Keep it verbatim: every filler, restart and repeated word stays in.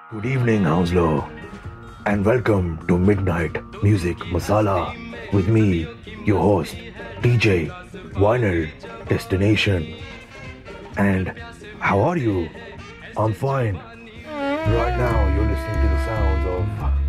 Good evening, Hounslow, and welcome to Midnight Music Masala with me, your host, D J Vinyl Destination. And how are you? I'm fine. Right now, you're listening to the sounds of